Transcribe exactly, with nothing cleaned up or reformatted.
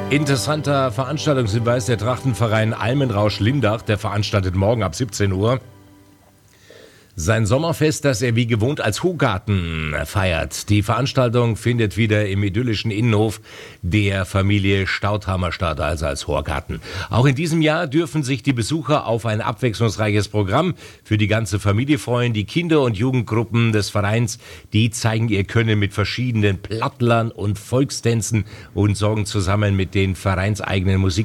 Interessanter Veranstaltungshinweis: Der Trachtenverein Almenrausch-Lindach, der veranstaltet morgen ab siebzehn Uhr sein Sommerfest, das er wie gewohnt als Hogarten feiert. Die Veranstaltung findet wieder im idyllischen Innenhof der Familie Staudhammer statt, also als Horgarten. Auch in diesem Jahr dürfen sich die Besucher auf ein abwechslungsreiches Programm für die ganze Familie freuen. Die Kinder- und Jugendgruppen des Vereins, die zeigen ihr Können mit verschiedenen Plattlern und Volkstänzen und sorgen zusammen mit den vereinseigenen Musik